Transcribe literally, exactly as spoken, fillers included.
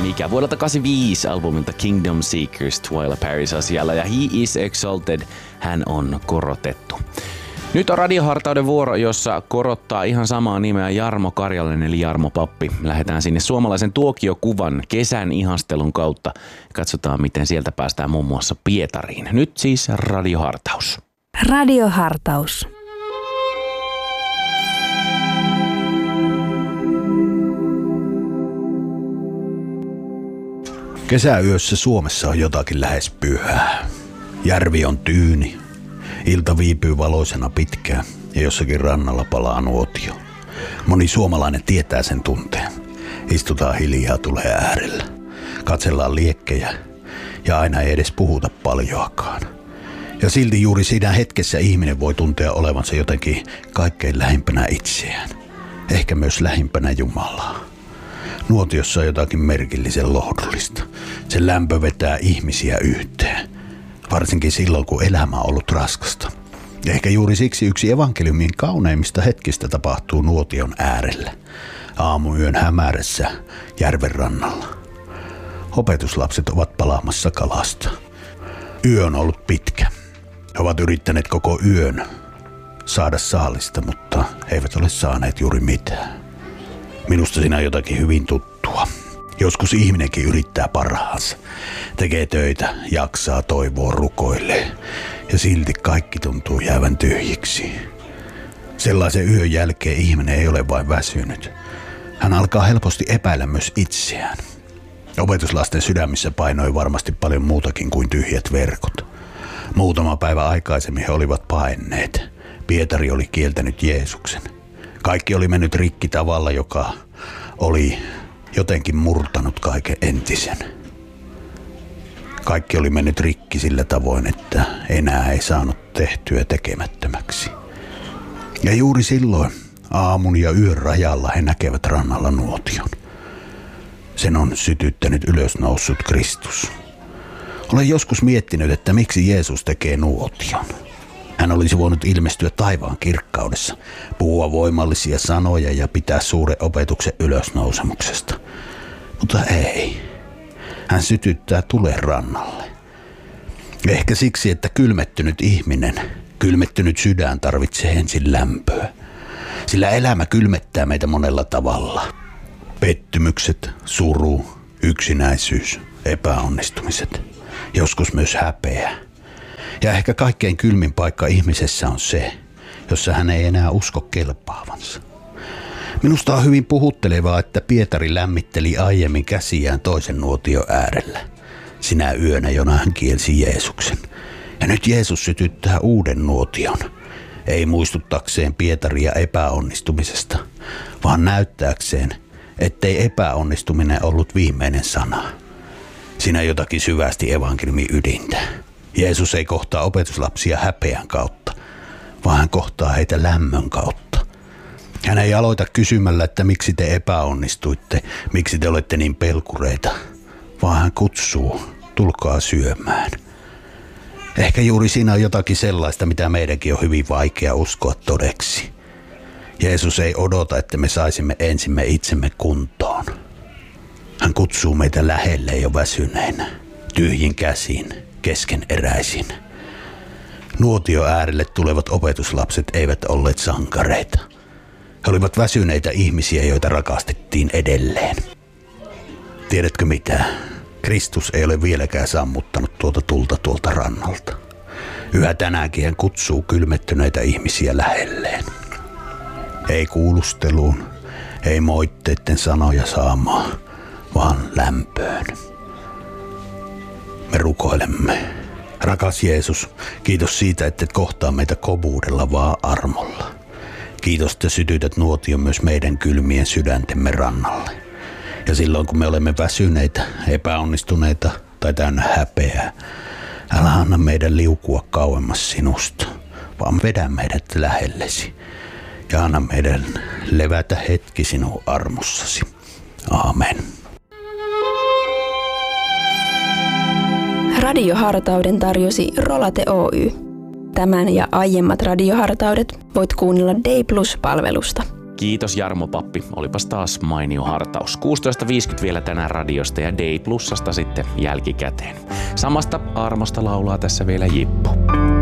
ikä vuodelta kahdeksankymmentäviisi albumilta Kingdom Seekers Twyla Paris asialla ja He is Exalted, hän on korotettu. Nyt on radiohartauden vuoro, jossa korottaa ihan samaa nimeä Jarmo Karjalainen eli Jarmo Pappi. Lähdetään sinne suomalaisen tuokiokuvan kesän ihastelun kautta. Katsotaan, miten sieltä päästään muun muassa Pietariin. Nyt siis radiohartaus. Radiohartaus. Kesäyössä Suomessa on jotakin lähes pyhää. Järvi on tyyni. Ilta viipyy valoisena pitkään ja jossakin rannalla palaa nuotio. Moni suomalainen tietää sen tunteen. Istutaan hiljaa tulee äärellä. Katsellaan liekkejä ja aina ei edes puhuta paljoakaan. Ja silti juuri siinä hetkessä ihminen voi tuntea olevansa jotenkin kaikkein lähimpänä itseään. Ehkä myös lähimpänä Jumalaa. Nuotiossa on jotakin merkillisen lohdullista. Se lämpö vetää ihmisiä yhteen. Varsinkin silloin, kun elämä on ollut raskasta. Ja ehkä juuri siksi yksi evankeliumin kauneimmista hetkistä tapahtuu nuotion äärellä. Aamuyön hämärässä järven rannalla. Opetuslapset ovat palaamassa kalasta. Yö on ollut pitkä. He ovat yrittäneet koko yön saada saalista, mutta eivät ole saaneet juuri mitään. Minusta siinä on jotakin hyvin tuttua. Joskus ihminenkin yrittää parhaansa. Tekee töitä, jaksaa, toivoo, rukoilee. Ja silti kaikki tuntuu jäävän tyhjiksi. Sellaisen yön jälkeen ihminen ei ole vain väsynyt. Hän alkaa helposti epäillä myös itseään. Opetuslasten sydämissä painoi varmasti paljon muutakin kuin tyhjät verkot. Muutama päivä aikaisemmin he olivat paenneet. Pietari oli kieltänyt Jeesuksen. Kaikki oli mennyt rikki tavalla, joka oli jotenkin murtanut kaiken entisen. Kaikki oli mennyt rikki sillä tavoin, että enää ei saanut tehtyä tekemättömäksi. Ja juuri silloin aamun ja yön rajalla he näkevät rannalla nuotion. Sen on sytyttänyt ylösnoussut Kristus. Olen joskus miettinyt, että miksi Jeesus tekee nuotion. Hän olisi voinut ilmestyä taivaan kirkkaudessa, puhua voimallisia sanoja ja pitää suuren opetuksen ylösnousemuksesta. Mutta ei. Hän sytyttää tulen rannalle. Ehkä siksi, että kylmettynyt ihminen, kylmettynyt sydän tarvitsee ensin lämpöä. Sillä elämä kylmettää meitä monella tavalla. Pettymykset, suru, yksinäisyys, epäonnistumiset. Joskus myös häpeä. Ja ehkä kaikkein kylmin paikka ihmisessä on se, jossa hän ei enää usko kelpaavansa. Minusta on hyvin puhuttelevaa, että Pietari lämmitteli aiemmin käsiään toisen nuotion äärellä. Sinä yönä, jona hän kielsi Jeesuksen. Ja nyt Jeesus sytyttää uuden nuotion. Ei muistuttakseen Pietaria epäonnistumisesta, vaan näyttääkseen, ettei epäonnistuminen ollut viimeinen sana. Siinä jotakin syvästi evankeliumin ydintä. Jeesus ei kohtaa opetuslapsia häpeän kautta, vaan hän kohtaa heitä lämmön kautta. Hän ei aloita kysymällä, että miksi te epäonnistuitte, miksi te olette niin pelkureita, vaan hän kutsuu, tulkaa syömään. Ehkä juuri siinä on jotakin sellaista, mitä meidänkin on hyvin vaikea uskoa todeksi. Jeesus ei odota, että me saisimme ensimme itsemme kuntoon. Hän kutsuu meitä lähelle jo väsyneinä, tyhjin käsin, keskeneräisin. Nuotio äärelle tulevat opetuslapset eivät olleet sankareita. He olivat väsyneitä ihmisiä, joita rakastettiin edelleen. Tiedätkö mitä? Kristus ei ole vieläkään sammuttanut tuota tulta tuolta rannalta. Yhä tänäänkin hän kutsuu kylmettyneitä ihmisiä lähelleen. Ei kuulusteluun, ei moitteiden sanoja saamaan, vaan lämpöön. Me rukoilemme. Rakas Jeesus, kiitos siitä, että et kohtaa meitä kovuudella, vaan armolla. Kiitos, että sytytät nuotion myös meidän kylmien sydäntemme rannalle. Ja silloin, kun me olemme väsyneitä, epäonnistuneita tai täynnä häpeää, älä anna meidän liukua kauemmas sinusta, vaan vedä meidät lähellesi. Ja anna meidän levätä hetki sinun armossasi. Aamen. Radiohartauden tarjosi Rolate Oy. Tämän ja aiemmat radiohartaudet voit kuunnella Day Plus-palvelusta. Kiitos Jarmo Pappi, olipas taas mainio hartaus. kuusitoista viisikymmentä vielä tänään radiosta ja Day Plusasta sitten jälkikäteen. Samasta armosta laulaa tässä vielä Jippo.